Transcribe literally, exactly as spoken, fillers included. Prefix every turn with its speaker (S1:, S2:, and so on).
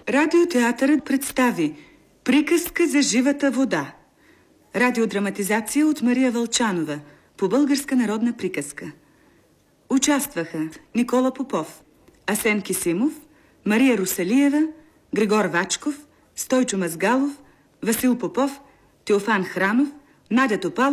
S1: Радиотеатърът представи Приказка за живата вода. Радиодраматизация от Мария Вълчанова по Българска народна приказка. Участваха Никола Попов, Асен Кисимов, Мария Русалиева, Григор Вачков, Стойчо Мазгалов, Васил Попов, Теофан Хранов, Надя Топалова